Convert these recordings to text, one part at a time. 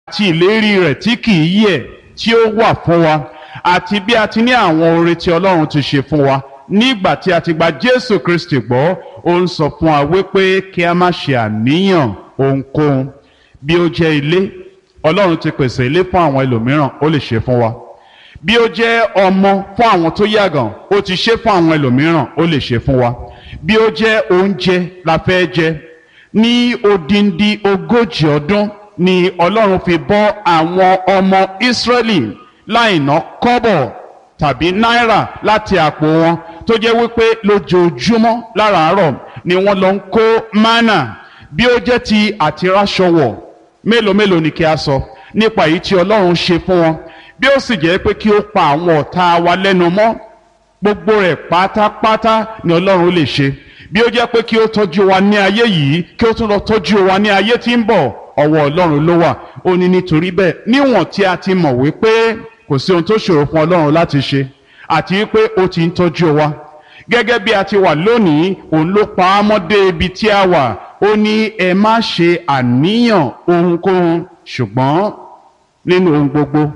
àti ìlérí rẹ̀ tí kìí yẹ̀ tí ó wà fún wa, àti bí a ti ní àwọn oore tí Ọlọ́run ti ṣe fún wa nígbà tí a ti gba Jésù Kristi gbọ́. Ó ń sọ fún wa wípé kí a má ṣe àníyàn ohunkóhun. Bí ó jẹ́ ilé, Ọlọ́run ti pèsè ilé fún àwọn ẹlòmíràn, ó lè ṣe fún wa. Bí ó jẹ́ ọmọ fún àwọn tó yàgàn, ó ti ṣe fún àwọn ẹlòmíràn, ó lè ṣe fún wa. Bí ó jẹ́ oúnjẹ la fẹ́ jẹ, ní odindi 40 ọdún ni Ọlọ́run fi bọ́ àwọn ọmọ Ísírẹ́lì láì ná kọ́bọ̀ tàbí náírà láti àpò wọn, tó jẹ́ wípé lójoojúmọ́ láràárọ̀ ni wọ́n lọ ń kó mánà. Bí ó jẹ́ ti àtiráṣọwọ̀, mélòó mélòó ni kí a sọ nípa èyí tí Ọlọ́run ṣe fún wọn. Bí ó sì jẹ́ pé kí ó pa àwọn ọ̀tá wa lẹ́nu mọ́, gbogbo rẹ̀ pátápátá ni Ọlọ́run lè ṣe. Bí ó jẹ́ pé kí ó tọ́jú wa ní ayé yìí, kí ó tún lọ tọ́jú wa ní ayé tí ń bọ̀, ọwọ́ Ọlọ́run ló wà. Ó ní nítorí bẹ́ẹ̀, níwọ̀n tí a ti mọ̀ wípé kò sí ohun tó ṣòro fún Ọlọ́run láti ṣe, àti wípé ó ti ń tọ́jú wa gẹ́gẹ́ bí a ti wà lónìí, òun ló pa á mọ́ dé ibi tí a wà. Ó ní ẹ má ṣe àníyàn ohunkóhun, ṣùgbọ́n nínú ohun gbogbo,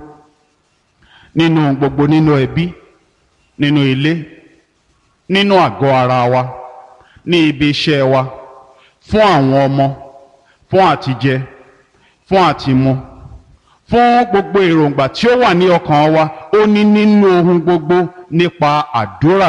nínú ẹbí, nínú ilé, nínú àgọ́ ara wa, ní ibi iṣẹ́ wa, fún àwọn ọmọ, fún àtijẹ, fún àtimu, fún gbogbo èròǹgbà tí ó wà ní ọkàn wa. Ó ní nínú ohun gbogbo nípa àdúrà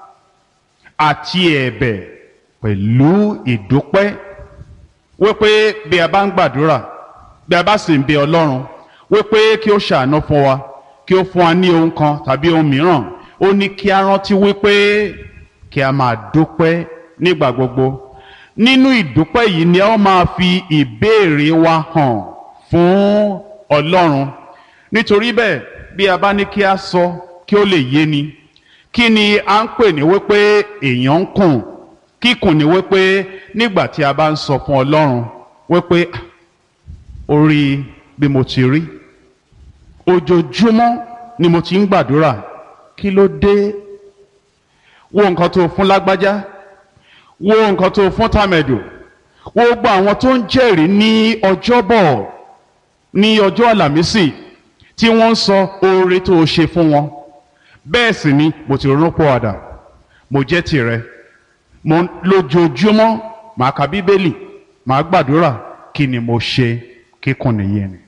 àti ẹ̀bẹ̀ pẹ̀lú ìdúpẹ́, wípé bí a bá ń gbàdúrà, bí a bá sì ń bẹ Ọlọ́run wípé kí ó ṣàánú fún wa, kí ó fún wa ní ohun kan tàbí ohun mìíràn, ó ní kí a rántí wípé kí a máa dúpẹ́ nígbà gbogbo. Nínú ìdúpẹ́ yìí ni a ó máa fi ìbéèrè wa hàn fún Ọlọ́run. Nítorí bẹ́ẹ̀, bí a bá ní kí a sọ kí ó lè yé ni, kí ni a ń pè ní wípé èèyàn ń kùn? Kíkùn ni wípé nígbà tí a bá ń sọ fún Ọlọ́run wípé orí bí mo ti rí, ojoojúmọ́ ni mo ti ń gbàdúrà, kí ló dé? Wo nǹkan tó fún lágbájá, wo nǹkan tó fún tàmẹ̀dò, wo gbogbo àwọn tó ń jẹ́rìí ní ọjọ́bọ̀, ní ọjọ́ àlàmísì, tí wọ́n ń sọ oore tó ṣe fún wọn. Bẹ́ẹ̀ sì ni mo ti ronú pọ̀wàdà, mo jẹ́ tìrẹ. Mo lójoojúmọ́ màá ka Bíbélì, màá gbàdúrà. Kí ni mo ṣe? Kíkùn nìyẹn ni.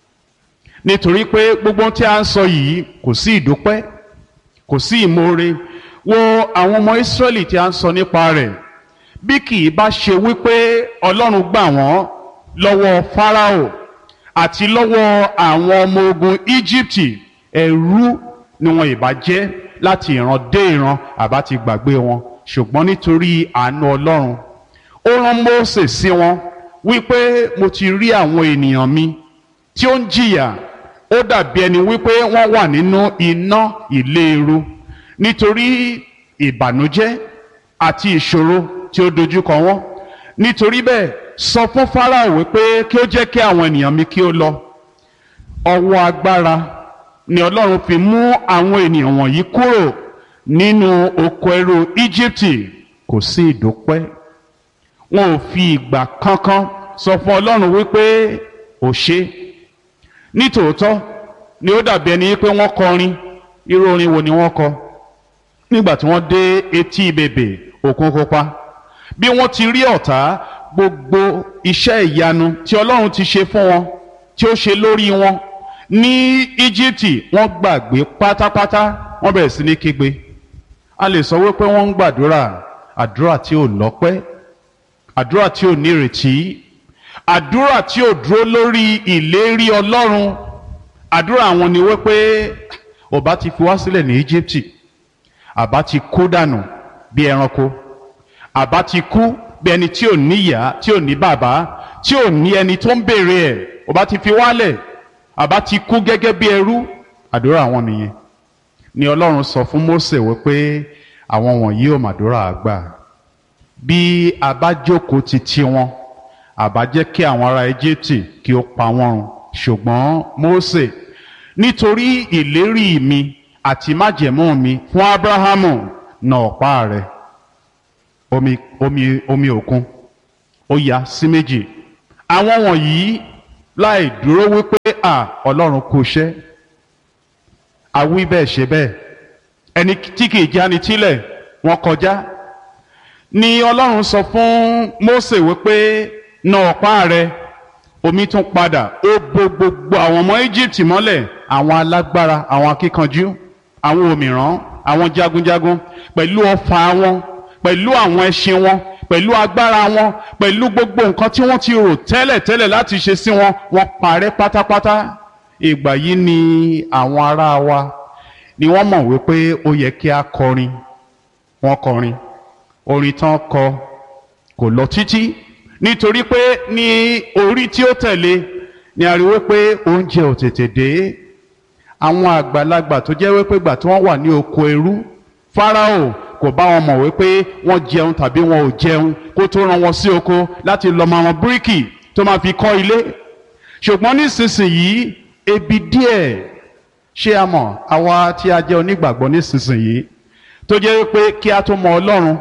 Nítorí pé gbogbo tí a ń sọ yìí kò sí ìdúpẹ́, kò sí ìmoore. Wo àwọn ọmọ Ísírẹ́lì tí a ń sọ nípa rẹ̀. Bí kì í bá ṣe wípé Ọlọ́run gbà wọ́n lọ́wọ́ Fáráò àti lọ́wọ́ àwọn ọmọ ogun Íjíbítì, ẹrú ni wọn ìbá jẹ́ láti ìran dé ìran, àbá ti gbàgbé wọn. Ṣùgbọ́n nítorí àánú Ọlọ́run, ó rán Mósè sí wọn wípé mo ti rí àwọn ènìyàn mi tí ó ń jìyà. Ó dàbí ẹni wípé wọ́n wà nínú iná ìléru nítorí ìbànújẹ́ àti ìṣòro tí ó dojúkọ wọn. Nítorí bẹ́ẹ̀, sọ fún Fáráò wípé kí ó jẹ́ kí àwọn ènìyàn mi kí ó lọ. Ọwọ́ agbára ni Ọlọ́run fi mú àwọn ènìyàn wọ̀nyí kúrò nínú oko ẹrú Íjíbítì. Kò sí ìdúpẹ́. Wọn ò fi ìgbà kankan sọ fún Ọlọ́run wípé ó ṣe. Nítòótọ́ ni ó dàbí ẹni pé wọ́n kọrin. Irú orin wo ni wọ́n kọ? Nígbà tí wọ́n dé etí bèbè Òkun Pupa, bí wọ́n ti rí ọ̀tá, gbogbo iṣẹ́ ìyanu tí Ọlọ́run ti ṣe fún wọn, tí ó ṣe lórí wọn ní Íjíbítì, wọ́n gbàgbé pátápátá. Wọ́n bẹ̀rẹ̀ sí ní kígbe. A lè sọ wípé wọ́n ń gbàdúrà, àdúrà tí ò lọ́pẹ́, àdúrà tí ò nírètí, àdúrà tí ò dúró lórí ìlérí Ọlọ́run. Àdúrà wọn ni wípé ọba ti fi wá sílẹ̀ ní Íjíbítì, àbá ti kú dànù bí ẹranko, àbá ti kú bí ẹni tí ò ní ìyá, tí ò ní bàbá, tí ò ní ẹni tó ń béèrè ẹ̀. Ọba ti fi wálẹ̀, àbá ti kú gẹ́gẹ́ bí ẹrú. Àdúrà wọn nìyẹn. Ni Ọlọ́run sọ fún Mósè wípé àwọn wọ̀nyí ò màdúrà àgbà. Bí a bá jókòó ti tiwọn, àbá jẹ́ kí àwọn ará Íjíbítì kí ó pa wọ́n run. Ṣùgbọ́n Mósè, nítorí ìlérí mi àti májẹ̀mú mi fún Ábúráhámù, na ọ̀pá rẹ̀. Omi òkun ó ya sí méjì. Àwọn wọ̀nyí láì dúró wípé Ọlọ́run kú iṣẹ́, àwí bẹ́ẹ̀ ṣe bẹ́ẹ̀, ẹni tí kìí jáni tílẹ̀ wọ́n kọjá. Ni Ọlọ́run sọ fún Mósè wípé na ọ̀pá rẹ̀, omi tún padà, ó bo gbogbo àwọn ọmọ Egypt mọ́lẹ̀, àwọn alágbára, àwọn akíkanjú, àwọn òmìrán, àwọn jagunjagun, pẹ̀lú ọfà wọn, pẹ̀lú àwọn ẹṣin wọn, pẹ̀lú agbára wọn, pẹ̀lú gbogbo nǹkan tí wọ́n ti rò tẹ́lẹ̀tẹ́lẹ̀ láti ṣe sí wọn, wọ́n parẹ́ pátápátá. Ìgbà yìí ni àwọn ará wa ni wọ́n mọ̀ wípé ó yẹ kí a kọrin. Wọ́n kọrin, orin tán kò lọ títí, nítorí pé ní orí tí ó tẹ̀lé ni a rí wípé oúnjẹ ò tètè dé. Àwọn àgbàlagbà tó jẹ́ wípé ìgbà tí wọ́n wà ní oko ẹrú, Fáráò kò bá wọn mọ̀ wípé wọ́n jẹun tàbí wọn ò jẹun kó tó rán wọn sí oko láti lọ máa wọn bíríkì tó máa fi kọ́ ilé. Ṣùgbọ́n nísinsìnyí ebi díẹ̀, ṣé a mọ̀ àwa tí a jẹ́ onígbàgbọ́ nísinsìnyí tó jẹ́ wípé kí a tó mọ Ọlọ́run,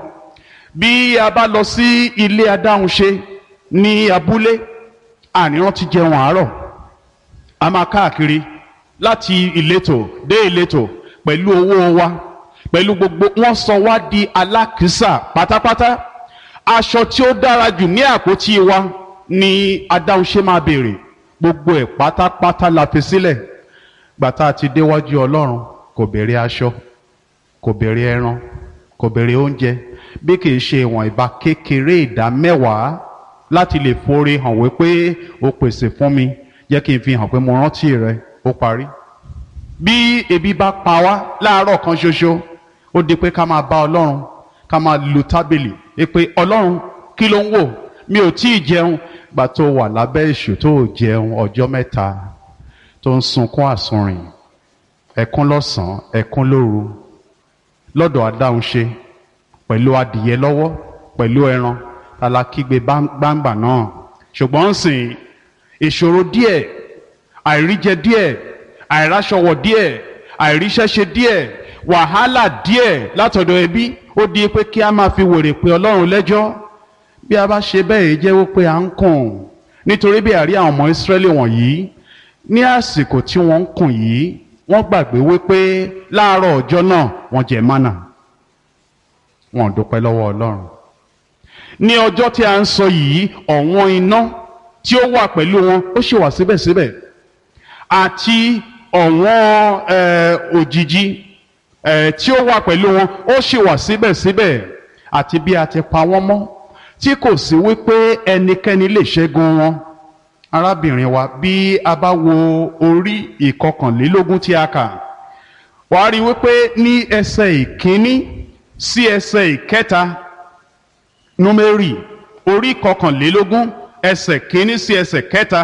bí a bá lọ sí ilé adáhunṣe ní abúlé, àníran ti jẹun àárọ̀, a máa káàkiri láti ìletò dé ìletò pẹ̀lú owó wa, pẹ̀lú gbogbo, wọ́n sọ wá di alákìísà pátápátá. Aṣọ tí ó dára jù ní àpótí wa ni adáhunṣe máa béèrè, gbogbo ẹ̀ pátápátá la fi sílẹ̀. Gbàtà ti déwájú Ọlọ́run, kò béèrè aṣọ, kò béèrè ẹran, kò béèrè oúnjẹ, bí kìí ṣe ìwọ̀n ìbá kékeré ìdá mẹ́wàá láti lè forí hàn wípé ó pèsè fún mi, jẹ́ kí n fi hàn pé mo rántí rẹ, ó parí. Bí ebi bá pa wá láàárọ̀ kan ṣoṣo, ó di pé ká máa bá Ọlọ́run, ká máa lu tábìlì pé Ọlọ́run kí ló ń wò, mi ò tí ì jẹun. Gbà tó wà lábẹ́ èṣù tó jẹun ọjọ́ mẹ́ta, tó ń sunkún àsunrìn, ẹkún lọ́sàn-án, ẹkún lóru, lọ́dọ̀ adáhunṣe, pẹ̀lú adìyẹ lọ́wọ́, pẹ̀lú ẹran, tala kígbe gbangba náà. Ṣùgbọ́n ń sìn, ìṣòro díẹ̀, àìríjẹ díẹ̀, àìráṣọwọ̀ díẹ̀, àìríṣẹ́ṣe díẹ̀, wàhálà díẹ̀ látọ̀dọ̀ ẹbí, ó di pé kí a máa fi wèrè pé Ọlọ́run lẹ́jọ́. Bí a bá ṣe bẹ́ẹ̀ jẹ́ wípé à ń kùn, nítorí bí àrí àwọn ọmọ Ísírẹ́lì wọ̀nyí ní àsìkò tí wọ́n ń kùn yìí, wọ́n gbàgbé wípé láàárọ̀ ọjọ́ náà wọ́n jẹ mánà, wọ́n dúpẹ́ lọ́wọ́ Ọlọ́run. Ní ọjọ́ tí a ń sọ yìí, ọ̀wọ́n iná tí ó wà pẹ̀lú wọn ó ṣì wà síbẹ̀síbẹ̀, àti ọ̀wọ́n òjìji tí ó wà pẹ̀lú wọn ó ṣì wà síbẹ̀síbẹ̀, àti bí a ti pa wọ́n mọ́ tí kò sí wípé ẹnikẹ́ni lè ṣẹ́gun wọn. Arábìnrin wa, bí a bá wo orí ìkọkànlélógún tí a kà, wàá rí wípé ní ẹsẹ̀ ìkíní sí ẹsẹ̀ ìkẹta, Númérì orí ìkọkànlélógún ẹsẹ̀ kíní sí ẹsẹ̀ kẹta,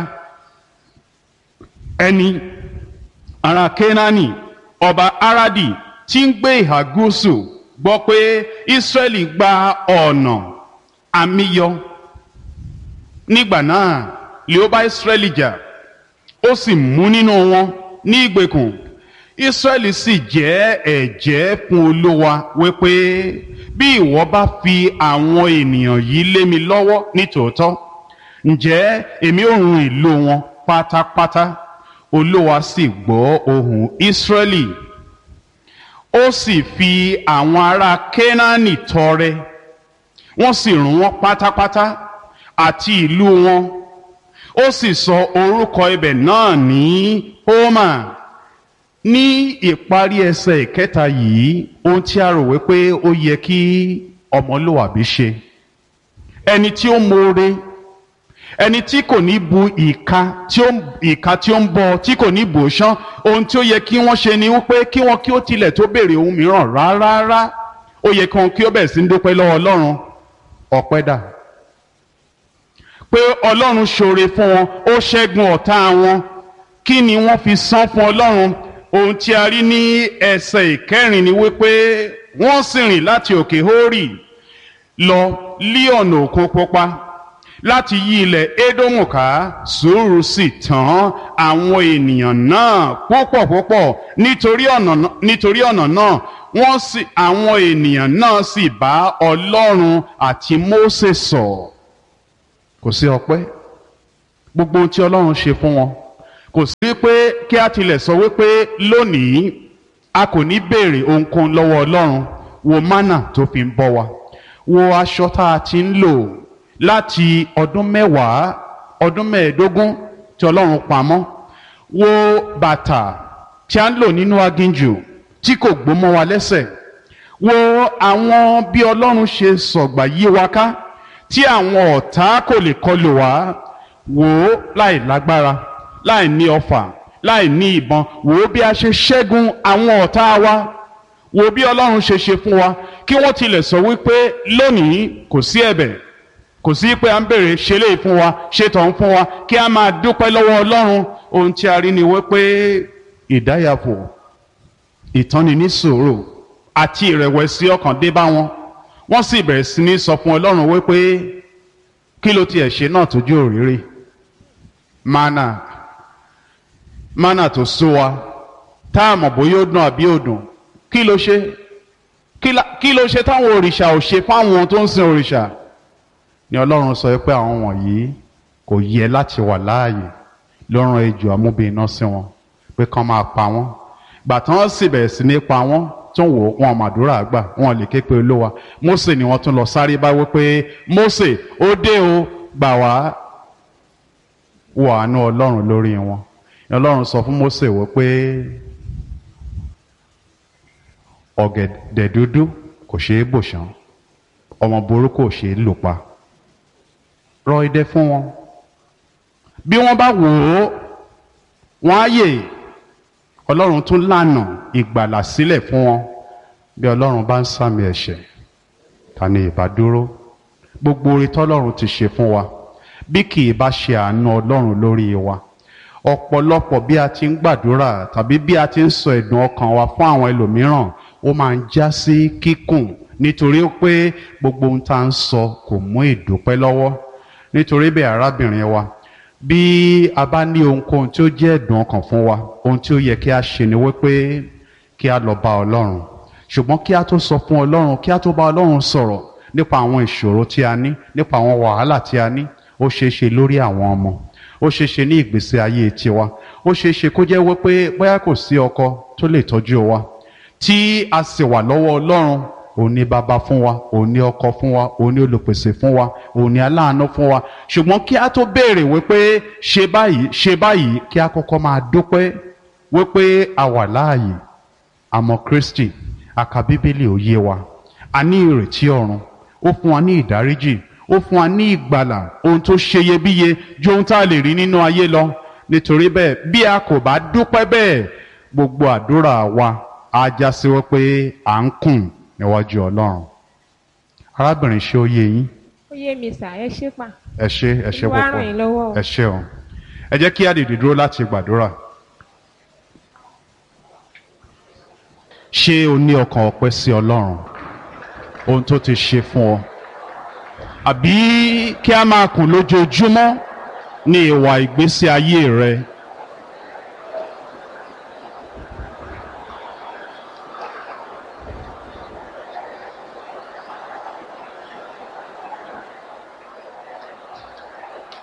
ẹni ará Kénáánì ọba Aradi tí ń gbé ìhà gúúsù gbọ́ pé Ísírẹ́lì gba ọ̀nà àmìyọ. Nígbà náà lè ó bá Ísírẹ́lì jà, ó sì mú nínú wọn ní ìgbèkùn. Ísírẹ́lì sì jẹ́ ẹ̀jẹ́ fún Olúwa wípé bí ìwọ bá fi àwọn ènìyàn yìí lé mi lọ́wọ́ nítòótọ́, ǹjẹ́ èmi ó run ìlú wọn pátápátá. Olúwa sì gbọ́ ohùn Ísírẹ́lì, ó sì fi àwọn ará Kénáánì tọrẹ, wọ́n sì run wọ́n pátápátá àti ìlú wọn. Ó sì sọ orúkọ ibẹ̀ náà ní Hómà. Ní ìparí ẹsẹ̀ ìkẹta yìí, ohun tí a rò wípé ó yẹ kí ọmọlúwàbí ṣe, ẹni tí ó mọ̀ọ́re, ẹni tí kò ní bu ìka tí ó ń bọ, tí kò ní bò ṣán, ohun tí ó yẹ kí wọ́n ṣe ni wípé kí wọ́n kí ó tilẹ̀ tó béèrè ohun mìíràn rárá. Ó yẹ kí wọ́n kí ó bẹ̀rẹ̀ sí ń dúpẹ́ lọ́wọ́ Ọlọ́run. Ọpẹ́ dà pé Ọlọ́run ṣoore fún wọn, ó ṣẹ́gun ọ̀tá wọn. Kí ni wọ́n fi san fún Ọlọ́run? Ohun tí a rí ní ẹsẹ̀ ìkẹrin ni wípé wọ́n sì rìn láti òkè Hórì lọ lí ọ̀nà Òkun Pupa láti yí ilẹ̀ Édómù ká. Sùúrù sì tán àwọn ènìyàn náà púpọ̀ nítorí ọ̀nà náà àwọn ènìyàn náà sì bá Ọlọ́run àti Mósè sọ̀. Kò sí ọpẹ́. Gbogbo ohun tí Ọlọ́run ṣe fún wọn, kò sí wípé kí a tilẹ̀ sọ wípé lónìí a kò ní béèrè ohunkóhun lọ́wọ́ Ọlọ́run. Wo mánà tó fi ń bọ́ wa, wo aṣọ tá a ti ń lò láti ọdún 10 ọdún 15 tí Ọlọ́run pamọ́, wo bàtà tí a ń lò nínú aginjù tí kò gbó mọ́ wa lẹ́sẹ̀, wo àwọn bí Ọlọ́run ṣe sọ̀gbà yí wa ká tí àwọn ọ̀tá kò lè kọlù wá, wò ó láì lágbára, láì ní ọfà, láì ní ìbọn, wò ó bí a ṣe ṣẹ́gun àwọn ọ̀tá wa, wò bí Ọlọ́run ṣe ṣe fún wa, kí wọ́n tilẹ̀ sọ wípé lónìí kò sí ẹ̀bẹ̀, kò sí pé à ń bèrè ṣe léyìí fún wa, ṣe tọ̀hún fún wa, kí a máa dúpẹ́ lọ́wọ́ Ọlọ́run. Ohun tí a rí ni wípé ìdáyàfò, ìtọ́ni ní sùúrù àti ìrẹ̀wẹ̀sì ọkàn dé bá wọn. Wọ́n sì bẹ̀rẹ̀ sí ní sọ fún Ọlọ́run wípé kí ló tiẹ̀ ṣe náà tójú òrìrì. Mánà tó sú wa, tá a mọ̀ bóyá ó dùn àbí ò dùn. Kí ló ṣe? Kí ló ṣe táwọn òrìṣà ò ṣe fáwọn tó ń sin òrìṣà? Ni Ọlọ́run sọ pé àwọn wọ̀nyí kò yẹ láti wà láàyè, ló rán ejò amúbíiná sí wọn pé kán máa pa wọ́n. Gbà tán sì bẹ̀rẹ̀ sí ní pa wọ́n, tó ń wò wọn màdúrà gbà, wọn lè ké pe Olúwa. Mósè ni wọ́n tún lọ sáré bá wí pé Mósè ó dé o, gbà wá. Wo àánú Ọlọ́run lórí wọn. Ọlọ́run sọ fún Mósè wí pé ọ̀gẹ̀dẹ̀ dúdú kò ṣeé bò ṣán, ọmọ burúkú kò ṣeé lò pa. Rọ idẹ fún wọn. Bí wọ́n bá wò ó, wọ́n á yè. Ọlọ́run tún lànà ìgbàlà sílẹ̀ fún wọn. Bí Ọlọ́run bá ń sàmì ẹ̀ṣẹ̀, ta ni ìbá dúró? Gbogbo oore tọ́lọ́run ti ṣe fún wa, bí kì í bá ṣe àánú Ọlọ́run lórí wa. Ọ̀pọ̀lọpọ̀ bí a ti ń gbàdúrà tàbí bí a ti ń sọ ẹ̀dùn ọkàn wa fún àwọn ẹlòmíràn, ó máa ń já sí kíkùn, nítorí pé gbogbo ohun tá à ń sọ kò mú ìdúpẹ́ lọ́wọ́. Nítorí bẹ́ẹ̀ arábìnrin wa, bí a bá ní ohunkóhun tí ó jẹ́ ẹ̀dùn ọkàn fún wa, ohun tí ó yẹ kí a ṣe ni wípé kí a lọ bá Ọlọ́run. Ṣùgbọ́n kí a tó sọ fún Ọlọ́run, kí a tó bá Ọlọ́run sọ̀rọ̀ nípa àwọn ìṣòro tí a ní, nípa àwọn wàhálà tí a ní, ó ṣeé ṣe lórí àwọn ọmọ, ó ṣeé ṣe ní ìgbésí ayé tiwa, ó ṣeé ṣe kó jẹ́ wípé bóyá kò sí ọkọ tó lè tọ́jú wa, tí a sì wà lọ́wọ́ Ọlọ́run. Òun ni bàbá fún wa, òun ni ọkọ fún wa, òun ni olùpèsè fún wa, òun ni aláàánú fún wa. Ṣùgbọ́n kí a tó béèrè wípé ṣe báyìí, kí a kọ́kọ́ máa dúpẹ́ wípé a wà láàyè, a mọ Kristi, a ka Bíbélì ó yé wa, a ní ìrètí ọ̀run, ó fún wa ní ìdáríjì, ó fún wa ní ìgbàlà, ohun tó ṣeyebíye ju ohun tá a lè rí nínú ayé lọ. Nítorí bẹ́ẹ̀, bí a kò bá dúpẹ́ bẹ́ẹ̀, gbogbo àdúrà wa á já sí wípé à ń kùn níwájú Ọlọ́run. Arábìnrin, ṣé ó yé yín? Ó yé mi sà, ẹ ṣé pa. Ẹ ṣé Olúwa ràn yín lọ́wọ́ o. ẹ ṣé o. Ẹ jẹ́ kí a dìde dúró láti gbàdúrà. Ṣé o ní ọkàn ọpẹ́ sí Ọlọ́run, ohun tó ti ṣe fún ọ? Àbí kí a máa kùn lójoojúmọ́ ní ìwà ìgbésí ayé rẹ